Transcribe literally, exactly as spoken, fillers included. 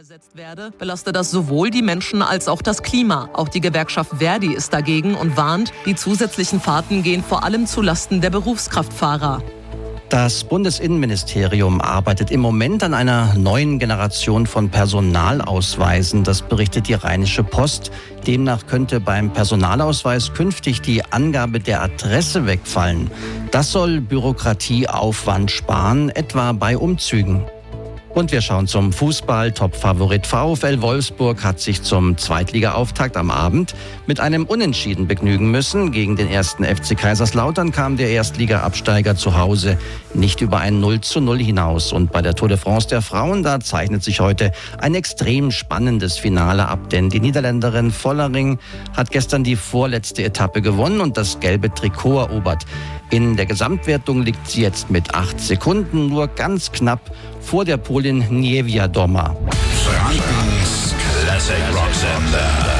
Gesetzt werde, belaste das sowohl die Menschen als auch das Klima. Auch die Gewerkschaft Verdi ist dagegen und warnt, die zusätzlichen Fahrten gehen vor allem zulasten der Berufskraftfahrer. Das Bundesinnenministerium arbeitet im Moment an einer neuen Generation von Personalausweisen. Das berichtet die Rheinische Post. Demnach könnte beim Personalausweis künftig die Angabe der Adresse wegfallen. Das soll Bürokratieaufwand sparen, etwa bei Umzügen. Und wir schauen zum Fußball. Top-Favorit VfL Wolfsburg hat sich zum Zweitliga-Auftakt am Abend mit einem Unentschieden begnügen müssen. Gegen den ersten F C Kaiserslautern kam der Erstliga-Absteiger zu Hause nicht über ein null zu null hinaus. Und bei der Tour de France der Frauen, da zeichnet sich heute ein extrem spannendes Finale ab. Denn die Niederländerin Vollering hat gestern die vorletzte Etappe gewonnen und das gelbe Trikot erobert. In der Gesamtwertung liegt sie jetzt mit acht Sekunden, nur ganz knapp vor der Polin Niewiadoma. Frankens Classic Rock Sender.